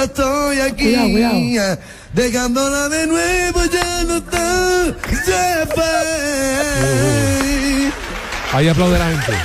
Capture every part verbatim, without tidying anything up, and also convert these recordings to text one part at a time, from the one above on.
estoy aquí. Cuidado, cuidado. Dejándola de nuevo, ya no está, se fue. Ahí aplaude la gente.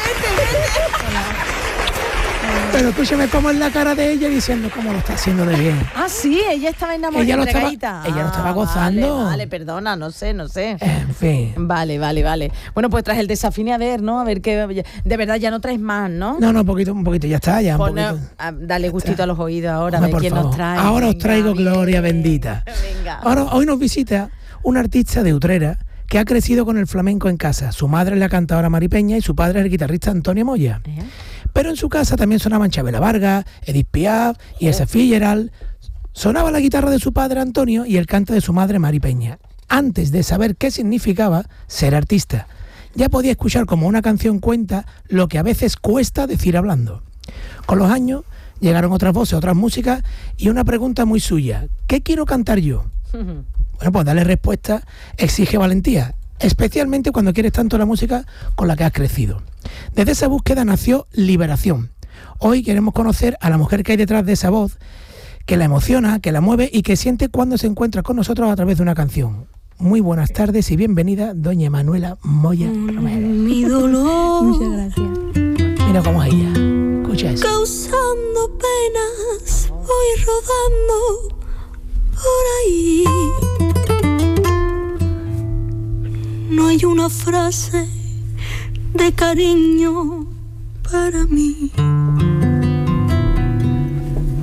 Pero escúchame cómo es la cara de ella diciendo cómo lo está haciendo de bien. Ah, sí, ella estaba enamorada. Ella lo estaba, entregadita. ella lo estaba Ah, gozando. Vale, vale, perdona, no sé, no sé. En fin. Vale, vale, vale. Bueno, pues tras el desafine a ver, ¿no? A ver qué. De verdad ya no traes más, ¿no? No, no, un poquito, un poquito, ya está, ya. Un Pone- poquito. a- dale gustito a los oídos ahora, Hombre, de por quién favor. nos trae. Ahora os Venga, traigo bien. Gloria bendita. Venga. Ahora, hoy nos visita un artista de Utrera que ha crecido con el flamenco en casa. Su madre es la cantadora Mari Peña y su padre es el guitarrista Antonio Moya. ¿Eh? Pero en su casa también sonaban Chabela Vargas, Edith Piaf y Ella Fitzgerald. Sonaba la guitarra de su padre Antonio y el cante de su madre Mari Peña. Antes de saber qué significaba ser artista, ya podía escuchar como una canción cuenta lo que a veces cuesta decir hablando. Con los años llegaron otras voces, otras músicas y una pregunta muy suya: ¿qué quiero cantar yo? Bueno, pues darle respuesta exige valentía, especialmente cuando quieres tanto la música con la que has crecido. Desde esa búsqueda nació Liberación. Hoy queremos conocer a la mujer que hay detrás de esa voz, que la emociona, que la mueve y que siente cuando se encuentra con nosotros a través de una canción. Muy buenas tardes y bienvenida, doña Manuela Moya Romero. Mi dolor. Muchas gracias. Mira cómo es ella. Escucha eso. Causando penas, voy rodando por ahí. No hay una frase de cariño para mí.